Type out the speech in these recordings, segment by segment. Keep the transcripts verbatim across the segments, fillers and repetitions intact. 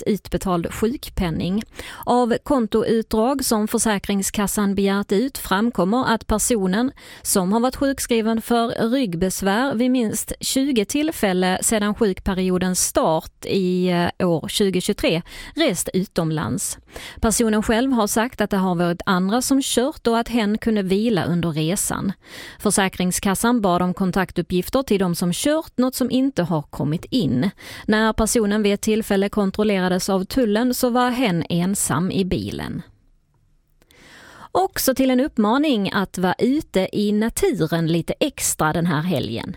procent utbetald sjukpenning. Av kontoutdrag som Försäkringskassan begärt ut framkommer att personen som har varit sjukskriven för ryggbesvär vid minst tjugo tillfällen sedan sjukperiodens start i år tjugohundratjugotre rest utomlands. Personen själv har sagt att det har varit andra som kört och att hen kunde vila under resan. Försäkringskassan bad om kontaktuppgifter till de som kört, något som inte har kommit in. När personen vid ett tillfälle kontrollerades av tullen så var hen ensam i bilen. Också till en uppmaning att vara ute i naturen lite extra den här helgen.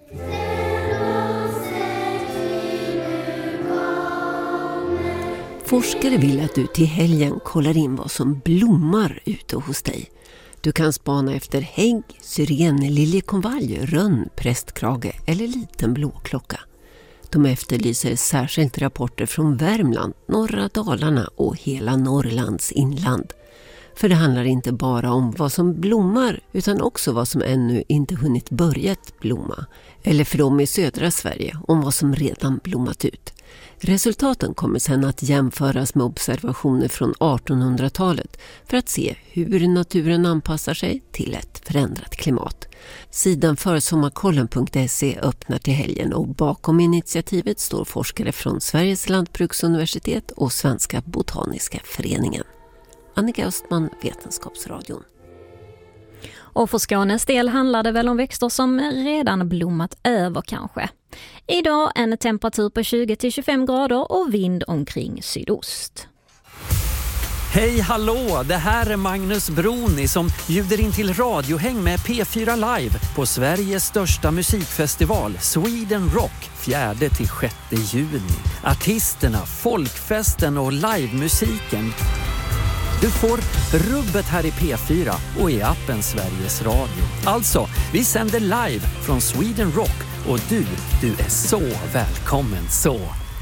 Forskare vill att du till helgen kollar in vad som blommar ute hos dig. Du kan spana efter hägg, syren, liljekonvalj, rönn, prästkrage eller liten blåklocka. De efterlyser särskilt rapporter från Värmland, norra Dalarna och hela Norrlands inland. För det handlar inte bara om vad som blommar utan också vad som ännu inte hunnit börjat blomma. Eller för dem i södra Sverige om vad som redan blommat ut. Resultaten kommer sedan att jämföras med observationer från artonhundratalet för att se hur naturen anpassar sig till ett förändrat klimat. Sidan försommarkollen punkt se öppnar till helgen och bakom initiativet står forskare från Sveriges lantbruksuniversitet och Svenska botaniska föreningen. Annika Östman, Vetenskapsradion. Och för Skånes del handlar det väl om växter som redan blommat över kanske. Idag en temperatur på tjugo till tjugofem grader och vind omkring sydost. Hej hallå, det här är Magnus Broni som bjuder in till radiohäng med P fyra Live på Sveriges största musikfestival Sweden Rock fjärde till sjätte juni. Artisterna, folkfesten och livemusiken. Du får rubbet här i P fyra och i appen Sveriges Radio. Alltså, vi sänder live från Sweden Rock och du, du är så välkommen så.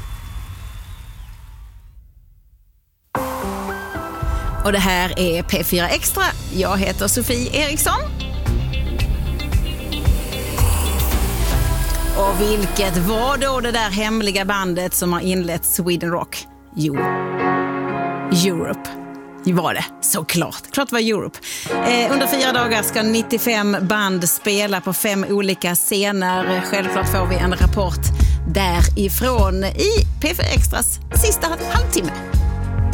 Och det här är P fyra Extra. Jag heter Sofie Eriksson. Och vilket var då det där hemliga bandet som har inlett Sweden Rock? Jo, Europe. Var det, såklart. Klart var Europe. Eh, under fyra dagar ska nittiofem band spela på fem olika scener. Självklart får vi en rapport därifrån i P fyra Extras sista halvtimme.